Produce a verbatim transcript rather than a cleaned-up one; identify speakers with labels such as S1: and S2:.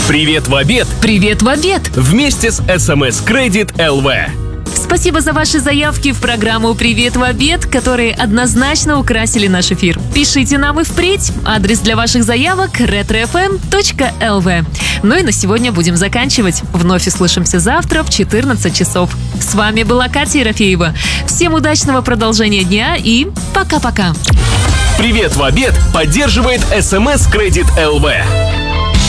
S1: Привет в обед!
S2: Привет в обед!
S1: Вместе с эс эм эс Credit эл ви.
S2: Спасибо за ваши заявки в программу «Привет в обед», которые однозначно украсили наш эфир. Пишите нам и впредь. Адрес для ваших заявок — ретро эф эм точка эл ви. Ну и на сегодня будем заканчивать. Вновь услышимся завтра в четырнадцать часов. С вами была Катя Ерофеева. Всем удачного продолжения дня и пока-пока.
S1: Привет в обед поддерживает эс эм эс Credit эл ви.